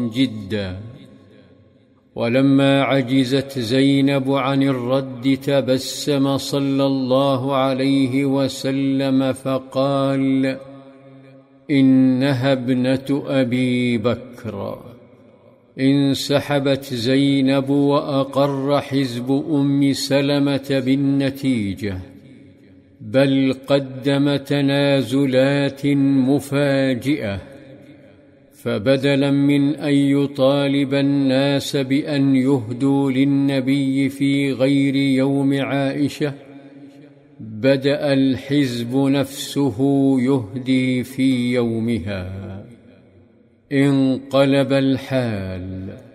جدا. ولما عجزت زينب عن الرد تبسم صلى الله عليه وسلم فقال: إنها ابنة أبي بكر. انسحبت زينب وأقر حزب أم سلمة بالنتيجة، بل قدم تنازلات مفاجئة، فبدلا من أن يطالب الناس بأن يهدوا للنبي في غير يوم عائشة، بدأ الحزب نفسه يهدي في يومها. انقلب الحال.